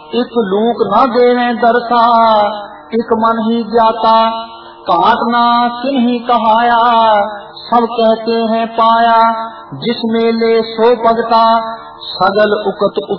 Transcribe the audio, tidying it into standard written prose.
एक लूक न देवे दरसा, एक मन ही जाता, घाट ना किन्हीं कहाया, सब कहते हैं पाया, जिस मेले सो भगता, सगल उकत